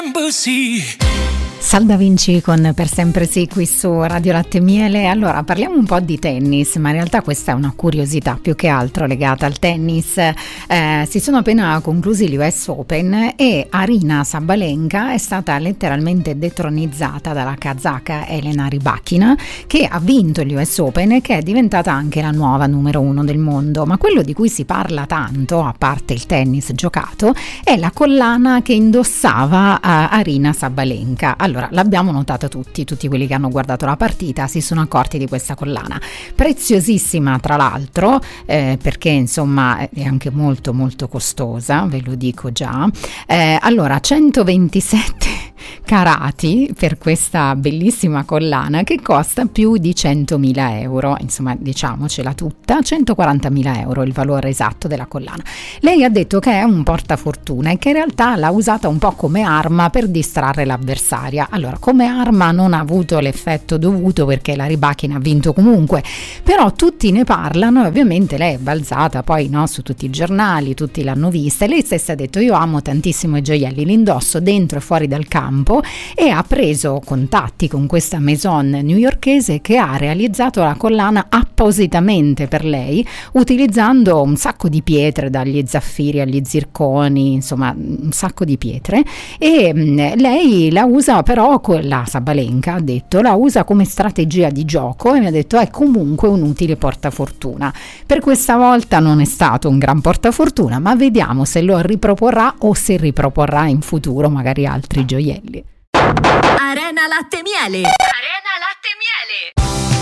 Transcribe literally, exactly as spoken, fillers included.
Salda Vinci con Per Sempre Sì qui su Radio Latte e Miele. Allora parliamo un po' di tennis, ma in realtà questa è una curiosità più che altro legata al tennis. Eh, si sono appena conclusi gli U S Open e Aryna Sabalenka è stata letteralmente detronizzata dalla kazaka Elena Rybakina, che ha vinto gli U S Open e che è diventata anche la nuova numero uno del mondo. Ma quello di cui si parla tanto, a parte il tennis giocato, è la collana che indossava uh, Aryna Sabalenka. Allora, l'abbiamo notata tutti, tutti quelli che hanno guardato la partita si sono accorti di questa collana, preziosissima tra l'altro, eh, perché insomma è anche molto molto costosa, ve lo dico già. Eh, allora, centoventisette carati per questa bellissima collana che costa più di centomila euro, insomma diciamocela tutta, centoquarantamila euro il valore esatto della collana. Lei ha detto che è un portafortuna e che in realtà l'ha usata un po' come arma per distrarre l'avversaria. Allora, come arma non ha avuto l'effetto dovuto perché la Rybakina ha vinto comunque, però tutti ne parlano e ovviamente lei è balzata poi, no, su tutti i giornali, tutti l'hanno vista e lei stessa ha detto: io amo tantissimo i gioielli, li indosso dentro e fuori dal campo, e ha preso contatti con questa maison newyorkese che ha realizzato la collana appositamente per lei, utilizzando un sacco di pietre, dagli zaffiri agli zirconi, insomma un sacco di pietre, e mh, lei la usa però, la Sabalenka ha detto, la usa come strategia di gioco e mi ha detto è comunque un utile portafortuna. Per questa volta non è stato un gran portafortuna, ma vediamo se lo riproporrà o se riproporrà in futuro magari altri gioielli. Arena Latte e Miele. Arena Latte e Miele.